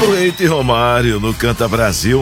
Leite e Romário no Canta Brasil,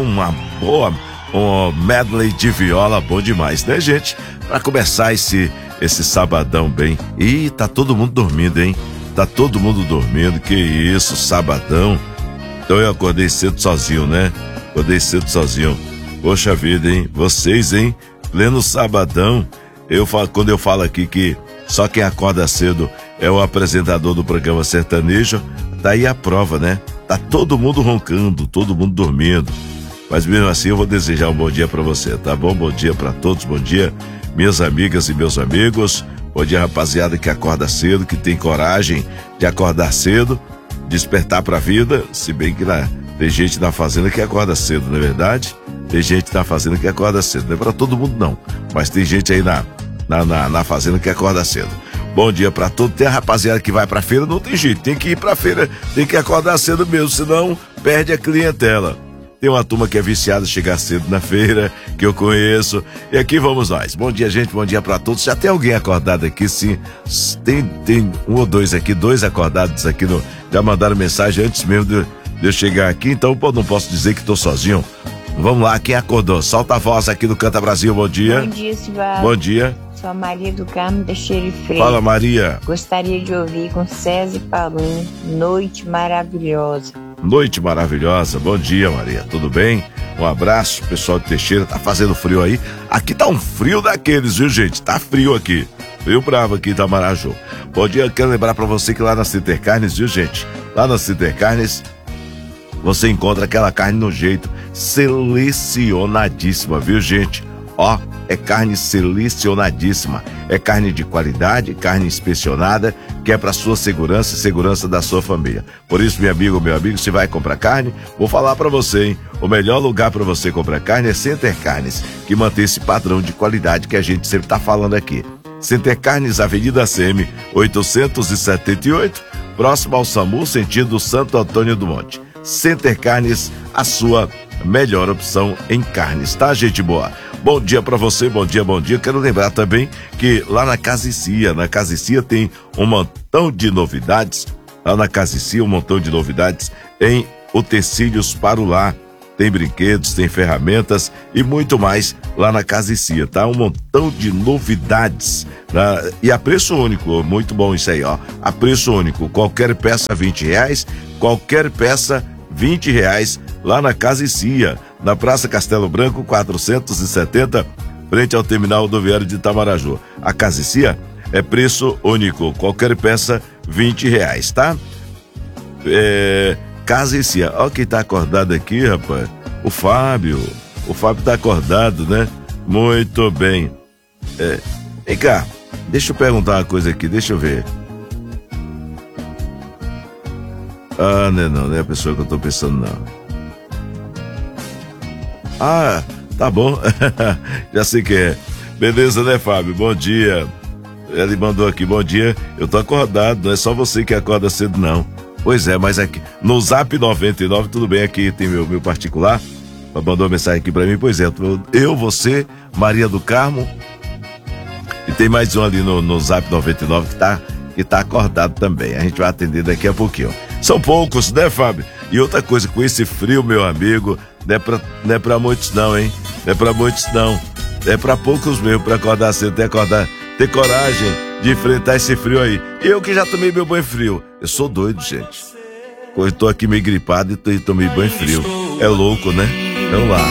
um medley de viola bom demais, né, gente? Pra começar esse sabadão bem. Ih, tá todo mundo dormindo, hein? Tá todo mundo dormindo, que isso, sabadão. Então eu acordei cedo sozinho, né? Acordei cedo sozinho. Poxa vida, hein? Vocês, hein? Pleno sabadão. Quando eu falo aqui que só quem acorda cedo é o apresentador do programa sertanejo, tá aí a prova, né? Tá todo mundo roncando, todo mundo dormindo. Mas mesmo assim eu vou desejar um bom dia pra você, tá bom? Bom dia pra todos, bom dia minhas amigas e meus amigos. Bom dia, rapaziada que acorda cedo, que tem coragem de acordar cedo, despertar pra vida, se bem que tem gente na fazenda que acorda cedo, não é verdade? Tem gente na fazenda que acorda cedo, não é pra todo mundo não, mas tem gente aí na fazenda que acorda cedo. Bom dia pra todos. Tem a rapaziada que vai pra feira, não tem jeito, tem que ir pra feira, tem que acordar cedo mesmo, senão perde a clientela. Tem uma turma que é viciada chegar cedo na feira, que eu conheço. E aqui vamos nós. Bom dia, gente, bom dia pra todos. Já tem alguém acordado aqui, sim. Tem um ou dois aqui, dois acordados aqui, já mandaram mensagem antes mesmo de eu chegar aqui, então não posso dizer que tô sozinho. Vamos lá, quem acordou? Solta a voz aqui do Canta Brasil, bom dia. Bom dia, Sivaldo. Bom dia. Sou a Maria do Carmo da Cheiro Freire. Fala, Maria. Gostaria de ouvir com César e Paulino, Noite Maravilhosa. Noite maravilhosa, bom dia, Maria, tudo bem? Um abraço, pessoal de Teixeira, tá fazendo frio aí? Aqui tá um frio daqueles, viu, gente? Tá frio aqui, frio bravo aqui em Itamaraju. Bom dia, eu quero lembrar pra você que lá na Citer Carnes, viu, gente? Lá na Citer Carnes, você encontra aquela carne no jeito selecionadíssima, viu, gente? Ó, é carne selecionadíssima, é carne de qualidade, carne inspecionada, que é para sua segurança e segurança da sua família. Por isso, meu amigo, se vai comprar carne, vou falar para você, hein? O melhor lugar para você comprar carne é Center Carnes, que mantém esse padrão de qualidade que a gente sempre tá falando aqui. Center Carnes, Avenida CM 878, próximo ao SAMU, sentido Santo Antônio do Monte. Center Carnes, a sua melhor opção em carnes, tá, gente boa? Bom dia pra você, bom dia. Quero lembrar também que lá na Casicia tem um montão de novidades. Lá na Casicia, um montão de novidades em utensílios para o lar. Tem brinquedos, tem ferramentas e muito mais lá na Casicia, tá? Um montão de novidades. E a preço único, muito bom isso aí, ó. A preço único, qualquer peça R$20, qualquer peça R$20 lá na Casicia, na Praça Castelo Branco 470, frente ao terminal rodoviário de Itamaraju. A Casicia é preço único, qualquer peça R$20, tá? Casicia, ó quem tá acordado aqui, rapaz, o Fábio tá acordado, né? Muito bem. Vem cá, deixa eu perguntar uma coisa aqui, deixa eu ver. Ah, não é a pessoa que eu tô pensando, não. Ah, tá bom. Já sei que é. Beleza, né, Fábio? Bom dia. Ele mandou aqui, bom dia. Eu tô acordado, não é só você que acorda cedo, não. Pois é, mas aqui no Zap 99, tudo bem, aqui tem meu particular. Mandou uma mensagem aqui pra mim, pois é. Você, Maria do Carmo. E tem mais um ali no Zap 99 que tá acordado também. A gente vai atender daqui a pouquinho. São poucos, né, Fábio? E outra coisa, com esse frio, meu amigo, não é pra muitos não, hein? Não é pra muitos não. É pra poucos mesmo, pra acordar cedo, ter coragem de enfrentar esse frio aí. Eu que já tomei meu banho frio. Eu sou doido, gente. Eu tô aqui meio gripado e tomei banho frio. É louco, né? Vamos lá.